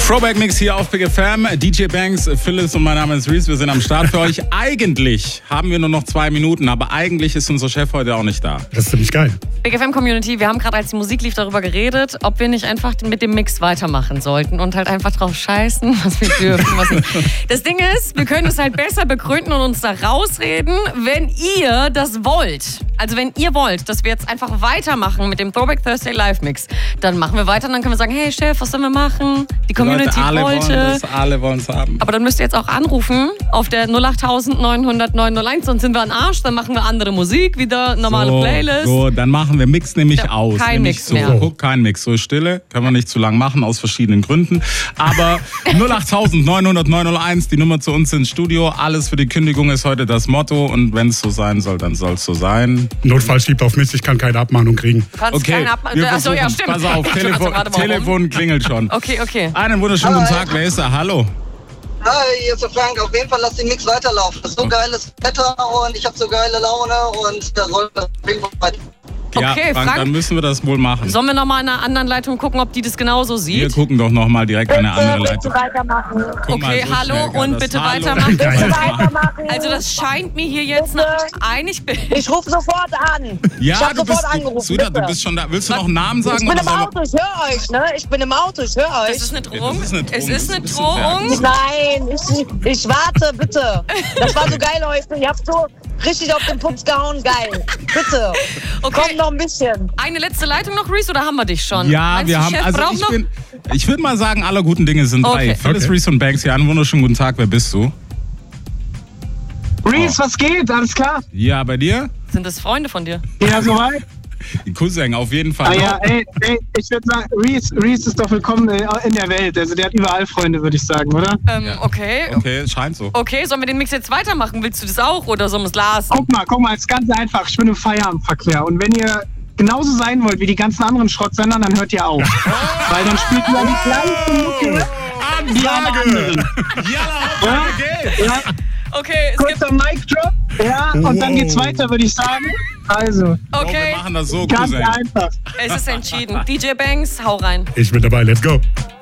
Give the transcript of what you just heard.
Throwback Mix hier auf Big FM. DJ Banks, Phyllis und mein Name ist Reese. Wir sind am Start für euch. Eigentlich haben wir nur noch 2 Minuten, aber eigentlich ist unser Chef heute auch nicht da. Das ist ziemlich geil. Big FM Community, wir haben gerade, als die Musik lief, darüber geredet, ob wir nicht einfach mit dem Mix weitermachen sollten und halt einfach drauf scheißen, was wir dürfen, was nicht. Das Ding ist, wir können es halt besser begründen und uns da rausreden, wenn ihr das wollt. Also wenn ihr wollt, dass wir jetzt einfach weitermachen mit dem Throwback Thursday Live Mix, dann machen wir weiter und dann können wir sagen, hey Chef, was sollen wir machen? Die Community wollte. Alle wollen es haben. Aber dann müsst ihr jetzt auch anrufen auf der 08000 900 901, sonst sind wir am Arsch, dann machen wir andere Musik, wieder normale Playlist. So, dann machen wir Mix nämlich aus. Kein nämlich Mix so, mehr. Kein Mix, so Stille. Können wir nicht zu lang machen, aus verschiedenen Gründen. Aber 08000 900 901, die Nummer zu uns ins Studio. Alles für die Kündigung ist heute das Motto. Und wenn es so sein soll, dann soll es so sein. Notfall schiebt auf mich, ich kann keine Abmahnung kriegen. Okay, Achso, ja, stimmt. Pass auf, Telefon klingelt schon. Okay. Einen wunderschönen guten Tag, wer ist da? Hallo. Hi, hier ist der Frank. Auf jeden Fall lass den Mix weiterlaufen. Das ist so geiles Wetter und ich habe so geile Laune und da soll das auf jeden Fall weiter. Ja, Okay, Frank, dann müssen wir das wohl machen. Sollen wir nochmal in einer anderen Leitung gucken, ob die das genauso sieht? Wir gucken doch nochmal direkt eine andere Leitung. Weitermachen. Guck mal, Okay, so hallo schnell geht und das. bitte Hallo. weitermachen. Geil. Weitermachen. Also das scheint mir hier jetzt nach einig bin. Ich rufe sofort an. ich Ja, habe du bist, sofort angerufen. Suda, du bitte. bist schon da. Willst du noch einen Namen sagen? Ich bin oder im soll- Auto, ich höre euch, ne? Ich bin im Auto, ich höre Das euch. ist eine Drohung. Das ist eine Drohung. Es ist eine Das ist ein bisschen Drohung. Nein, ich warte, bitte. Das war so geil heute. Ihr habt so richtig auf den Pups gehauen, geil. Bitte. Okay. Komm noch ein bisschen. Eine letzte Leitung noch, Reese, oder haben wir dich schon? Ja, Meinst wir du, haben, Chef also braucht noch? ich würde mal sagen, aller guten Dinge sind drei. Okay. Phyllis, Okay. Reese und Banks hier. Einen wunderschönen guten Tag. Wer bist du? Reese, was geht? Alles klar? Ja, bei dir? Sind das Freunde von dir? Ja, soweit? Cousin, auf jeden Fall. Ah ja, ey, ich würde sagen, Reese ist doch willkommen in der Welt. Also der hat überall Freunde, würde ich sagen, oder? Okay. Okay, scheint so. Okay, sollen wir den Mix jetzt weitermachen? Willst du das auch oder sollen wir es lassen? Guck mal, es ist ganz einfach. Ich bin im Feierabendverkehr. Und wenn ihr genauso sein wollt wie die ganzen anderen Schrottsender, dann hört ihr auf. Weil dann spielt ihr die gleiche Mucke wie alle anderen. Ja, okay. Ja, Okay, es gibt... kurzer Mic-Drop. Ja, und dann geht's weiter, würde ich sagen. Also, Okay, Wir machen das so, ganz Cousin. einfach. es ist entschieden. DJ Banks, hau rein. Ich bin dabei, let's go.